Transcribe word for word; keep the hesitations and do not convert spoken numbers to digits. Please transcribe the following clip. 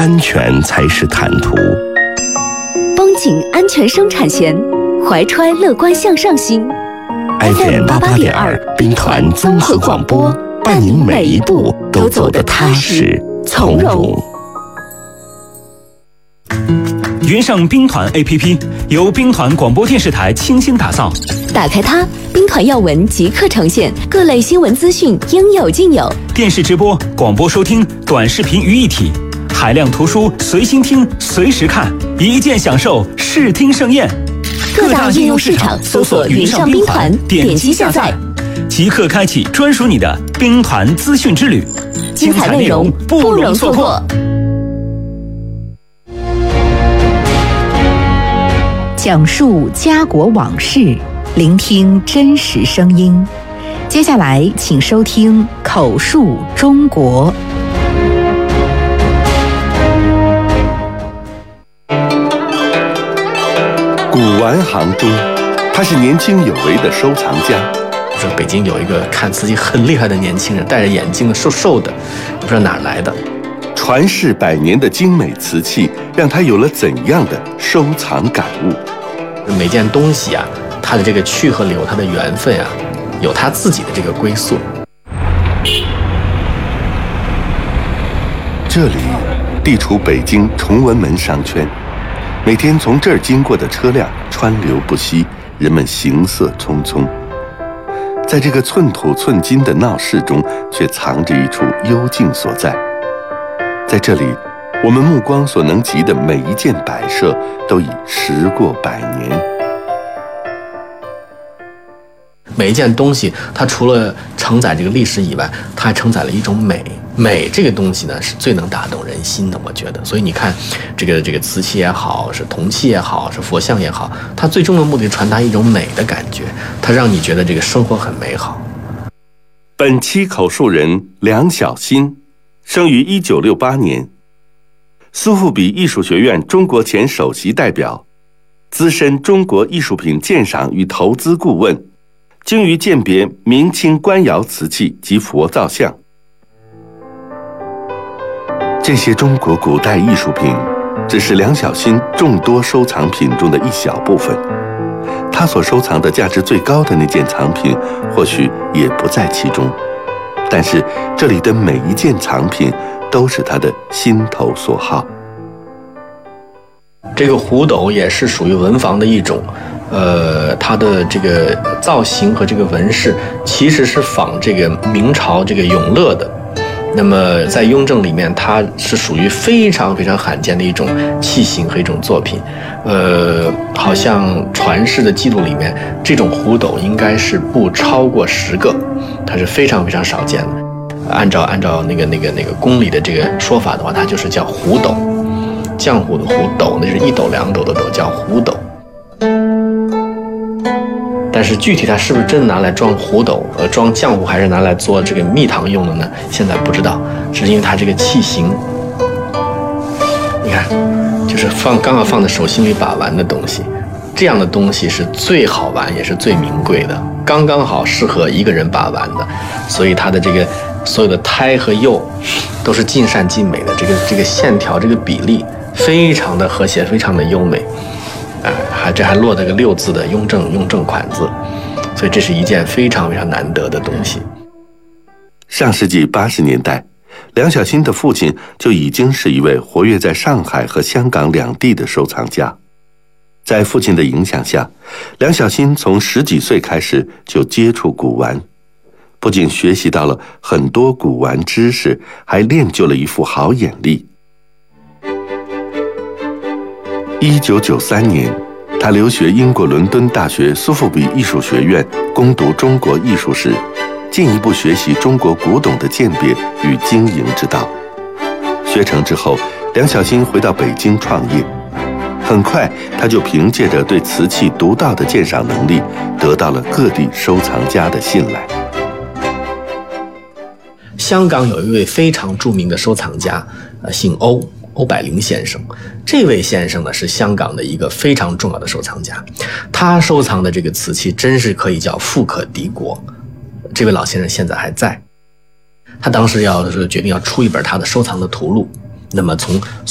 安全才是坦途。 绷紧安全生产线，怀揣乐观向上心。 F M 八八点二兵团综合广播，伴您每一步都走得踏实从容。 云上兵团 A P P 由兵团广播电视台倾心打造， 打开它，兵团要闻即刻呈现，各类新闻资讯应有尽有。 电视直播、广播收听、短视频于一体，海量图书随心听、随时看，一键享受视听盛宴。 各大应用市场搜索云上兵团，点击下载， 即刻开启专属你的兵团资讯之旅， 精彩内容不容错过。 讲述家国往事，聆听真实声音。接下来，请收听口述中国。 古玩行中，他是年轻有为的收藏家。 说北京有一个看瓷器很厉害的年轻人，戴着眼镜，瘦瘦的，不知道哪来的。 传世百年的精美瓷器，让他有了怎样的收藏感悟？ 每件东西啊，它的这个去和留，它的缘分啊，有它自己的这个归宿。 这里地处北京崇文门商圈，每天从这儿经过的车辆川流不息，人们行色匆匆。在这个寸土寸金的闹市中，却藏着一处幽静所在。在这里，我们目光所能及的每一件摆设，都已时过百年。 每一件东西，它除了承载这个历史以外，它还承载了一种美。美这个东西呢，是最能打动人心的，我觉得。所以你看，这个这个瓷器也好，是铜器也好，是佛像也好，它最终的目的传达一种美的感觉，它让你觉得这个生活很美好。 本期口述人梁小新，生于一九六八年，苏富比艺术学院中国前首席代表，资深中国艺术品鉴赏与投资顾问，精于鉴别明清官窑瓷器及佛造像。这些中国古代艺术品只是梁小新众多收藏品中的一小部分，他所收藏的价值最高的那件藏品或许也不在其中，但是这里的每一件藏品都是他的心头所好。 这个壶斗也是属于文房的一种，呃，它的这个造型和这个纹饰其实是仿这个明朝这个永乐的。那么在雍正里面，它是属于非常非常罕见的一种器型和一种作品。呃，好像传世的记录里面，这种壶斗应该是不超过十个，它是非常非常少见的。按照按照那个那个那个宫里的这个说法的话，它就是叫壶斗，浆糊的壶，斗那是一斗两斗的斗，叫壶斗。但是具体它是不是真的拿来装壶斗、呃装浆糊，还是拿来做这个蜜糖用的呢？现在不知道，只是因为它这个器型，你看，就是放刚好放在手心里把玩的东西，这样的东西是最好玩也是最名贵的，刚刚好适合一个人把玩的，所以它的这个所有的胎和釉都是尽善尽美的，这个这个线条这个比例非常的和谐，非常的优美。哎，还这还落了个六字的雍正雍正款字，所以这是一件非常非常难得的东西。 上世纪八十年代，梁小新的父亲就已经是一位活跃在上海和香港两地的收藏家。在父亲的影响下，梁小新从十几岁开始就接触古玩，不仅学习到了很多古玩知识，还练就了一副好眼力。一九九三年，他留学英国伦敦大学苏富比艺术学院，攻读中国艺术史，进一步学习中国古董的鉴别与经营之道。学成之后，梁小新回到北京创业。很快，他就凭借着对瓷器独到的鉴赏能力，得到了各地收藏家的信赖。 香港有一位非常著名的收藏家，呃，姓欧。欧百龄先生，这位先生呢是香港的一个非常重要的收藏家，他收藏的这个瓷器真是可以叫富可敌国。这位老先生现在还在，他当时要是决定要出一本他的收藏的图录，那么从